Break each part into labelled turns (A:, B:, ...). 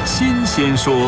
A: 新鲜说。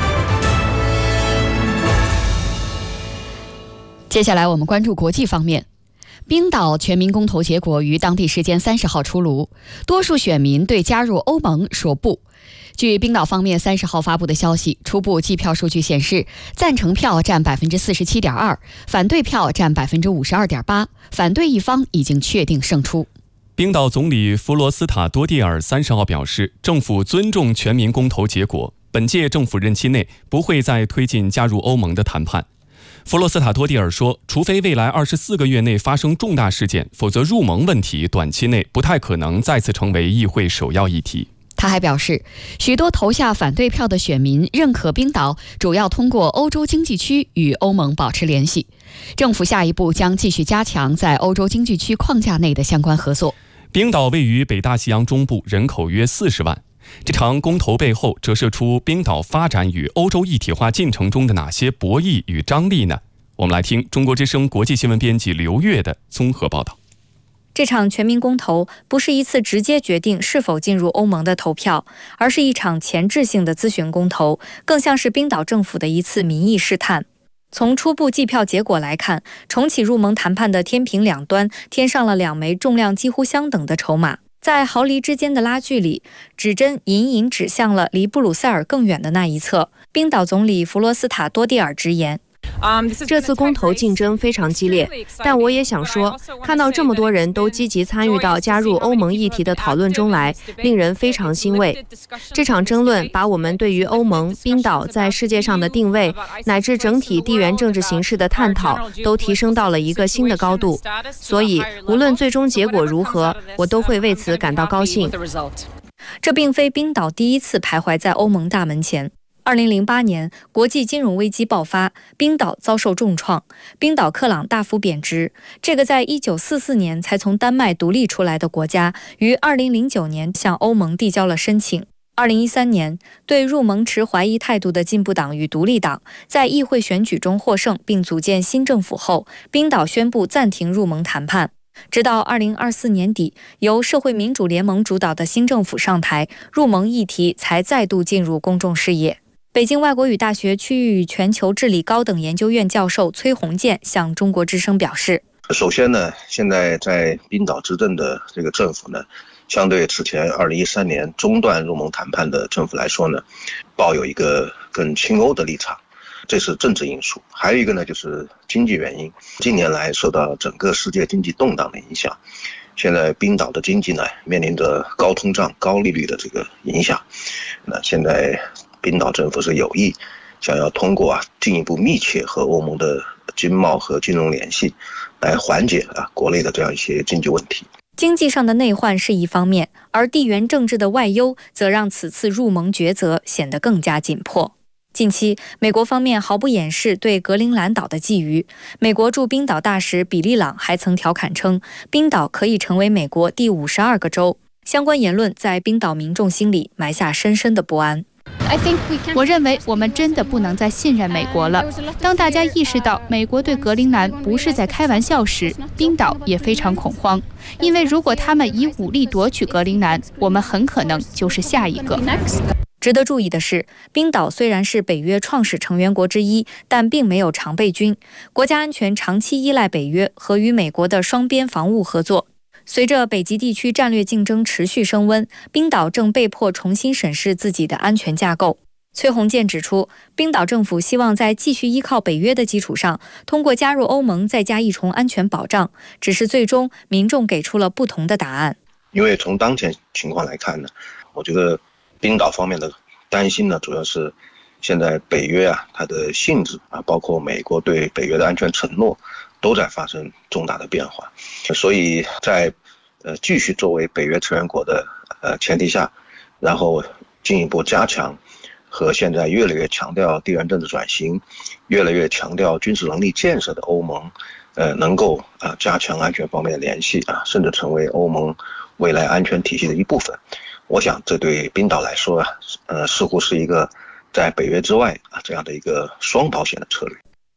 B: 接下来我们关注国际方面。冰岛全民公投结果于当地时间30号出炉，多数选民对加入欧盟说不。据冰岛方面30号发布的消息，初步计票数据显示，赞成票占 47.2%， 反对票占 52.8%， 反对一方已经确定胜出。
C: 冰岛总理弗罗斯塔多蒂尔30号表示，政府尊重全民公投结果，本届政府任期内不会再推进加入欧盟的谈判。弗罗斯塔多蒂尔说，除非未来24个月内发生重大事件，否则入盟问题短期内不太可能再次成为议会首要议题。
B: 他还表示，许多投下反对票的选民认可冰岛主要通过欧洲经济区与欧盟保持联系，政府下一步将继续加强在欧洲经济区框架内的相关合作。
C: 冰岛位于北大西洋中部，人口约40万。这场公投背后折射出冰岛发展与欧洲一体化进程中的哪些博弈与张力呢？我们来听中国之声国际新闻编辑刘越的综合报道。
D: 这场全民公投不是一次直接决定是否进入欧盟的投票，而是一场前置性的咨询公投，更像是冰岛政府的一次民意试探。从初步计票结果来看，重启入盟谈判的天平两端添上了2枚重量几乎相等的筹码。在毫厘之间的拉锯里，指针隐隐指向了离布鲁塞尔更远的那一侧。冰岛总理弗罗斯塔多蒂尔直言，
E: 这次公投竞争非常激烈，但我也想说，看到这么多人都积极参与到加入欧盟议题的讨论中来，令人非常欣慰。这场争论把我们对于欧盟、冰岛在世界上的定位，乃至整体地缘政治形势的探讨，都提升到了一个新的高度。所以，无论最终结果如何，我都会为此感到高兴。
D: 这并非冰岛第一次徘徊在欧盟大门前。2008年，国际金融危机爆发，冰岛遭受重创，冰岛克朗大幅贬值。这个在1944年才从丹麦独立出来的国家，于2009年向欧盟递交了申请。2013年，对入盟持怀疑态度的进步党与独立党在议会选举中获胜，并组建新政府后，冰岛宣布暂停入盟谈判。直到2024年底，由社会民主联盟主导的新政府上台，入盟议题才再度进入公众视野。北京外国语大学区域与全球治理高等研究院教授崔洪建向中国之声表示，
F: 首先呢，现在在冰岛执政的这个政府呢，相对此前2013年中断入盟谈判的政府来说呢，抱有一个更亲欧的立场，这是政治因素。还有一个呢，就是经济原因。近年来受到整个世界经济动荡的影响，现在冰岛的经济呢面临着高通胀、高利率的这个影响。那现在冰岛政府是有意想要通过进一步密切和欧盟的经贸和金融联系，来缓解国内的这样一些经济问题。
D: 经济上的内患是一方面，而地缘政治的外忧则让此次入盟抉择显得更加紧迫。近期，美国方面毫不掩饰对格陵兰岛的觊觎。美国驻冰岛大使比利朗还曾调侃称，冰岛可以成为美国第52个州。相关言论在冰岛民众心里埋下深深的不安。
G: 我认为我们真的不能再信任美国了。当大家意识到美国对格陵兰不是在开玩笑时，冰岛也非常恐慌，因为如果他们以武力夺取格陵兰，我们很可能就是下一个。
D: 值得注意的是，冰岛虽然是北约创始成员国之一，但并没有常备军，国家安全长期依赖北约和与美国的双边防务合作。随着北极地区战略竞争持续升温，冰岛正被迫重新审视自己的安全架构。崔洪建指出，冰岛政府希望在继续依靠北约的基础上，通过加入欧盟再加一重安全保障，只是最终民众给出了不同的答案。
F: 因为从当前情况来看呢，我觉得冰岛方面的担心呢，主要是现在北约它的性质包括美国对北约的安全承诺都在发生重大的变化，所以在继续作为北约成员国的前提下，然后进一步加强和现在越来越强调地缘政治转型、越来越强调军事能力建设的欧盟，能够加强安全方面的联系甚至成为欧盟未来安全体系的一部分。我想这对冰岛来说似乎是一个在北约之外这样的一个双保险的策略。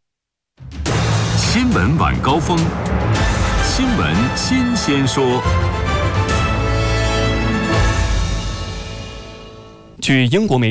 A: 新闻晚高峰，新闻新鲜说。
C: 据英国媒体